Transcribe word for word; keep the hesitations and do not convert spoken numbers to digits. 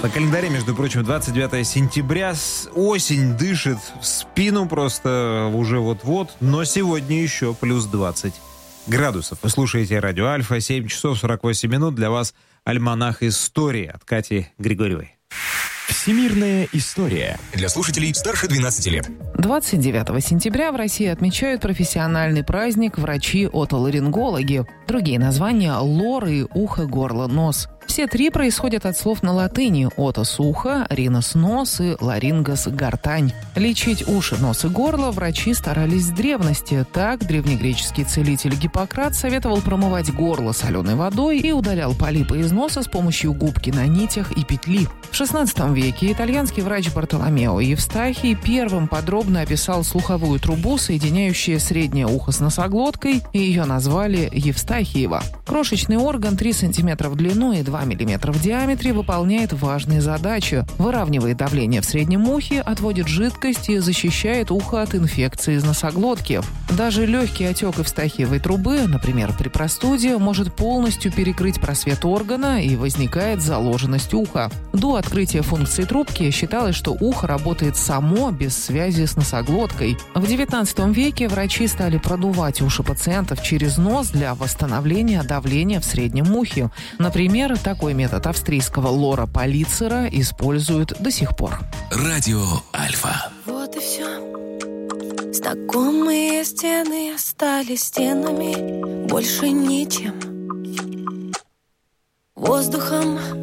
На календаре, между прочим, двадцать девятое сентября. Осень дышит в спину просто уже вот-вот. Но сегодня еще плюс двадцать градусов. Вы слушаете радио Альфа. семь часов сорок восемь минут. Для вас альманах истории от Кати Григорьевой. Всемирная история. Для слушателей старше двенадцати лет. двадцать девятого сентября в России отмечают профессиональный праздник врачи-отоларингологи. Другие названия – лоры, ухо, горло, нос. Все три происходят от слов на латыни: отос – ухо, ринос – нос и ларингос – гортань. Лечить уши, нос и горло врачи старались с древности. Так древнегреческий целитель Гиппократ советовал промывать горло соленой водой и удалял полипы из носа с помощью губки на нитях и петли. В шестнадцатом веке итальянский врач Бартоломео Евстахий первым подробно описал слуховую трубу, соединяющую среднее ухо с носоглоткой, и ее назвали Евстахиева. Крошечный орган три сантиметра в длину и два миллиметра в диаметре выполняет важные задачи. Выравнивает давление в среднем ухе, отводит жидкость и защищает ухо от инфекции из носоглотки. Даже легкий отек Евстахиевой трубы, например, при простуде, может полностью перекрыть просвет органа, и возникает заложенность уха. До открытия функции трубки считалось, что ухо работает само, без связи с носоглоткой. В девятнадцатом веке врачи стали продувать уши пациентов через нос для восстановления давления в среднем ухе. Например, такой метод австрийского Лора Полицера используют до сих пор. Радио Альфа. Вот и все. Знакомые стены остались стенами, больше ничем. Воздухом